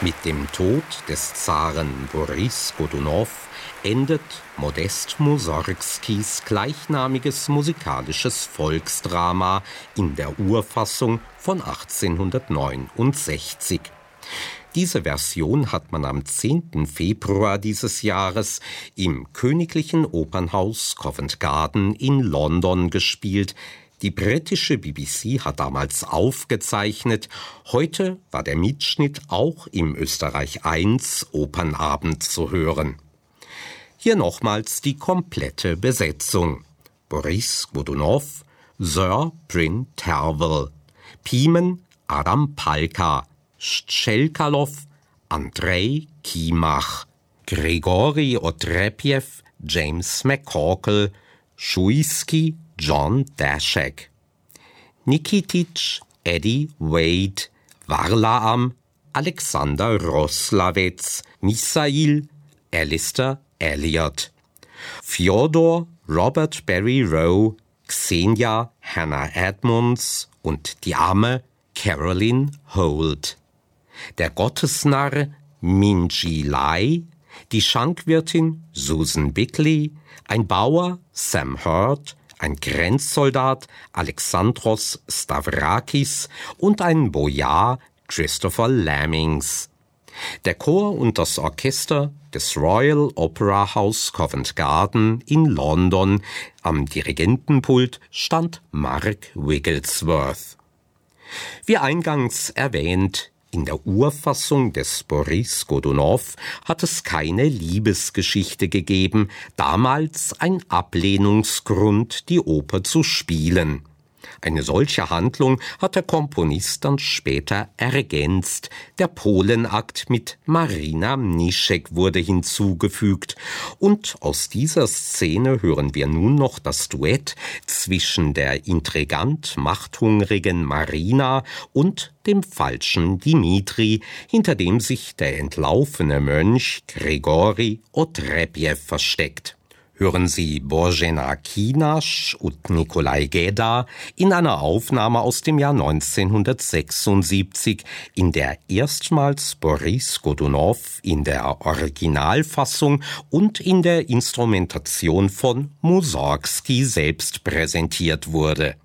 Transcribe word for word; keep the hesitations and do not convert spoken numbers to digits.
Mit dem Tod des Zaren Boris Godunow endet Modest Mussorgskis gleichnamiges musikalisches Volksdrama in der Urfassung von achtzehnhundertneunundsechzig. Diese Version hat man am zehnten Februar dieses Jahres im Königlichen Opernhaus Covent Garden in London gespielt. Die britische B B C hat damals aufgezeichnet. Heute war der Mitschnitt auch im Österreich eins Opernabend zu hören. Hier nochmals die komplette Besetzung. Boris Godunow, Sir Bryn Tervel, Pimen Adam Palka, Szczelkalow Andrei Kimach, Grigori Otrepjew James McCorkle, Schuiski John Dashak, Nikitich Eddie Wade, Varlaam Alexander Roslavets, Misail Alistair Elliot, Fyodor Robert Barry Rowe, Xenia Hannah Edmonds und die Amme Caroline Holt. Der Gottesnarr Minji Lai, die Schankwirtin Susan Bickley, ein Bauer Sam Hurt, ein Grenzsoldat Alexandros Stavrakis und ein Bojar Christopher Lammings. Der Chor und das Orchester des Royal Opera House Covent Garden in London. Am Dirigentenpult stand Mark Wigglesworth. Wie eingangs erwähnt, in der Urfassung des Boris Godunow hat es keine Liebesgeschichte gegeben, damals ein Ablehnungsgrund, die Oper zu spielen. Eine solche Handlung hat der Komponist dann später ergänzt. Der Polenakt mit Marina Mniszek wurde hinzugefügt. Und aus dieser Szene hören wir nun noch das Duett zwischen der intrigant machthungrigen Marina und dem falschen Dimitri, hinter dem sich der entlaufene Mönch Grigori Otrepjew versteckt. Hören Sie Božena Kinaš und Nikolai Geda in einer Aufnahme aus dem Jahr neunzehnhundertsechsundsiebzig, in der erstmals Boris Godunow in der Originalfassung und in der Instrumentation von Mussorgsky selbst präsentiert wurde.